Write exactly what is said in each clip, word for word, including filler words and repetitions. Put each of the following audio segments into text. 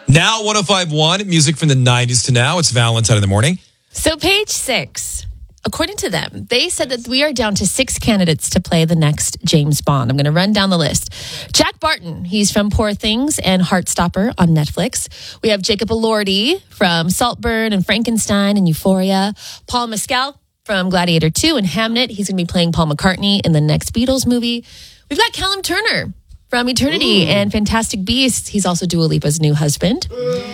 Now one oh five point one, music from the nineties to now. It's Valentine in the morning. So page six, according to them, they said that we are down to six candidates to play the next James Bond. I'm going to run down the list. Jack Barton, he's from Poor Things and Heartstopper on Netflix. We have Jacob Elordi from Saltburn and Frankenstein and Euphoria. Paul Mescal from Gladiator two and Hamnet. He's going to be playing Paul McCartney in the next Beatles movie. We've got Callum Turner from Eternity Ooh. and Fantastic Beasts. He's also Dua Lipa's new husband.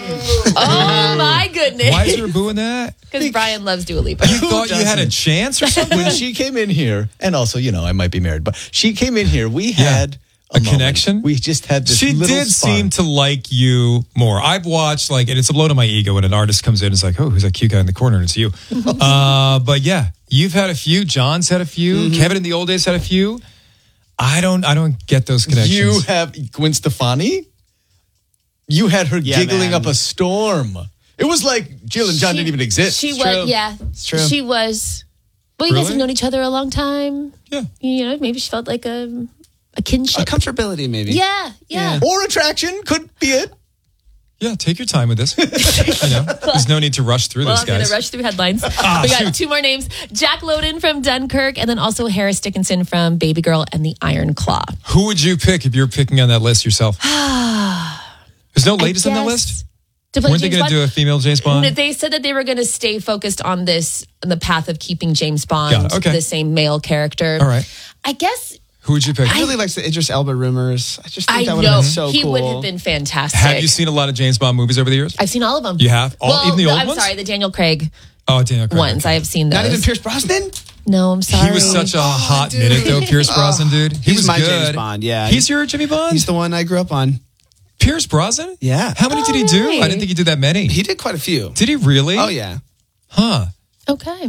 Oh, my goodness. Why is there a boo in that? Because Brian loves Dua Lipa. You thought you had a chance or something? When she came in here, and also, you know, I might be married, but she came in here, we had yeah. a, a moment. connection. We just had this She little did spark. seem to like you more. I've watched, like, and it's a blow to my ego when an artist comes in and is like, oh, who's that cute guy in the corner? And it's you. uh, but yeah, you've had a few. John's had a few. Mm-hmm. Kevin in the old days had a few. I don't I don't get those connections. You have Gwen Stefani? You had her yeah, giggling man. up a storm. It was like Jill and John she, didn't even exist. She it's was, true. yeah. It's true. She was, well, you Really? guys have known each other a long time. Yeah. You know, maybe she felt like a, a kinship. A comfortability, maybe. Yeah, yeah. Yeah. Or attraction could be it. Yeah, take your time with this. I know. There's no need to rush through Well, this, I'm going guys. to rush through headlines. Ah, we got shoot. two more names. Jack Lowden from Dunkirk, and then also Harris Dickinson from Baby Girl and the Iron Claw. Who would you pick if you're picking on that list yourself? There's no ladies on the list? To play Weren't they James going to do Bond? a female James Bond? No, they said that they were going to stay focused on this, on the path of keeping James Bond Got it. Okay. the same male character. All right. I guess Who would you pick? I really like the Idris Elba rumors. I just think I that would know have been so he cool. would have been fantastic. Have you seen a lot of James Bond movies over the years? I've seen all of them. You have? All, well, even the old I'm ones? sorry, the Daniel Craig Oh, Daniel Craig. ones. I have seen those. Not even Pierce Brosnan? No, I'm sorry. He was such a hot dude. minute, though, Pierce Brosnan, dude. He He's was my good. James Bond, yeah. He's your Jimmy Bond? He's the one I grew up on. Pierce Brosnan? Yeah. How many Oh, did he do? really? I didn't think he did that many. He did quite a few. Did he really? Oh, yeah. Huh. Okay.